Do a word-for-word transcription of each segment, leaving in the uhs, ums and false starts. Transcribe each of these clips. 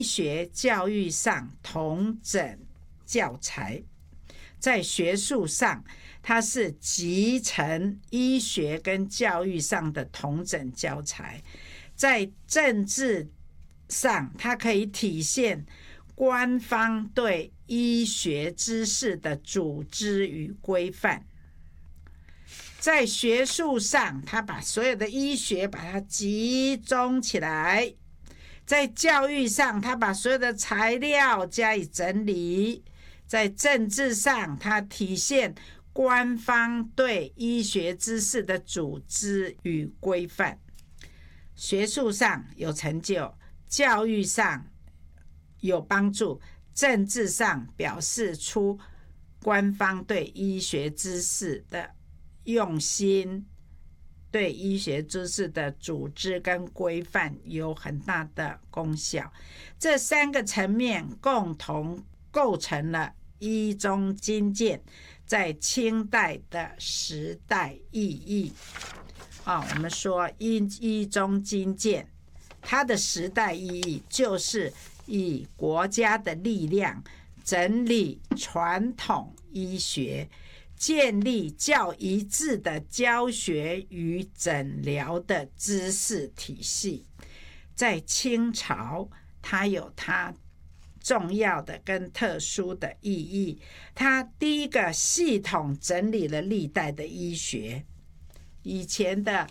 医学教育上统整教材，在学术上它是集成医学跟教育上的统整教材，在政治上它可以体现官方对医学知识的组织与规范，在学术上它把所有的医学把它集中起来，在教育上它把所有的材料加以整理，在政治上它体现官方对医学知识的组织与规范。学术上有成就，教育上有帮助，政治上表示出官方对医学知识的用心，对医学知识的组织跟规范有很大的功效。这三个层面共同构成了医中经鉴在清代的时代意义。哦、我们说医医中经鉴它的时代意义就是以国家的力量整理传统医学，建立较一致的教学与诊疗的知识体系。在清朝它有它重要的跟特殊的意义，它第一个系统整理了历代的医学。以前的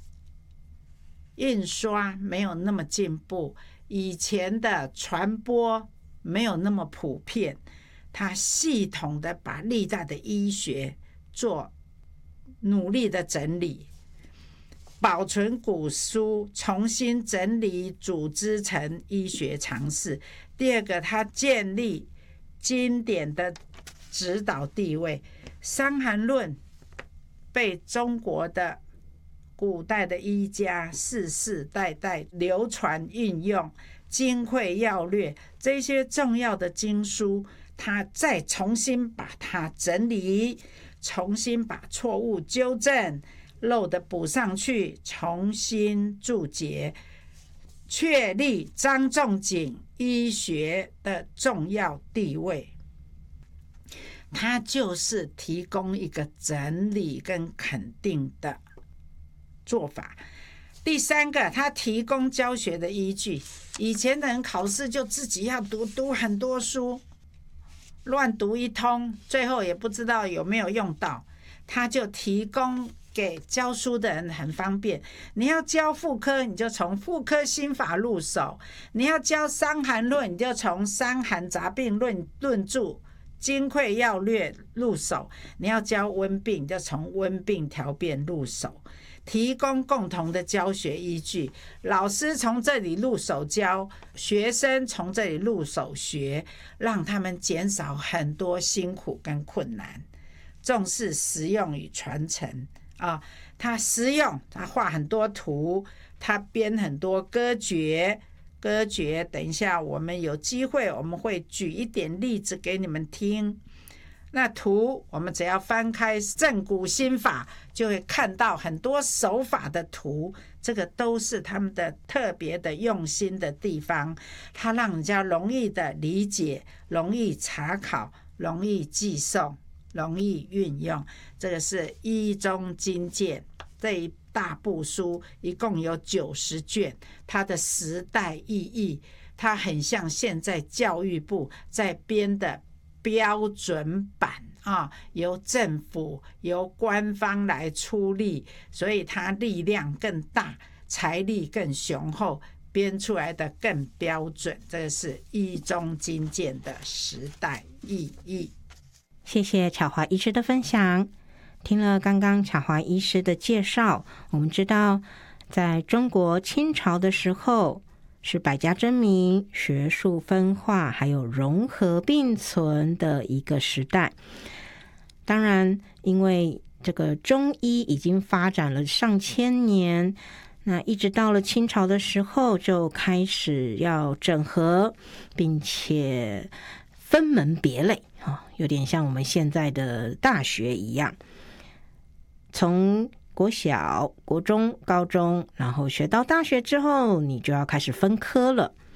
印刷没有那么进步，以前的传播没有那么普遍，它系统的把历代的医学做努力的整理，保存古书，重新整理组织成医学常识。第二个，它建立经典的指导地位，《伤寒论》被中国的古代的医家世世代代流传运用，金匮要略这些重要的经书，他再重新把它整理，重新把错误纠正，漏的补上去，重新注解，确立张仲景医学的重要地位。它就是提供一个整理跟肯定的做法。第三个，它提供教学的依据。以前的人考试就自己要读读很多书，乱读一通，最后也不知道有没有用到。它就提供给教书的人很方便。你要教妇科，你就从妇科心法入手；你要教伤寒论，你就从伤寒杂病论论著金匮要略入手；你要教温病，就从温病条辨入手，提供共同的教学依据。老师从这里入手教，学生从这里入手学，让他们减少很多辛苦跟困难。重视实用与传承啊，他实用，他画很多图，他编很多歌诀。歌诀等一下我们有机会我们会举一点例子给你们听。那图我们只要翻开正骨心法，就会看到很多手法的图，这个都是他们的特别的用心的地方，它让人家容易的理解，容易查考，容易记诵，容易运用。这个是医中经鉴这一大部书，一共有九十卷，它的时代意义，它很像现在教育部在编的标准版啊，由政府由官方来出力，所以它力量更大，财力更雄厚，编出来的更标准。这个是医中经鉴的时代意义。 谢谢巧华医师的分享。听了刚刚巧华医师的介绍，我们知道在中国清朝的时候是百家争鸣、学术分化还有融合并存的一个时代。当然因为这个中医已经发展了上千年，那一直到了清朝的时候就开始要整合，并且分门别类，有点像我们现在的大学一样，从国小、国中、高中，然后学到大学之后，你就要开始分科了。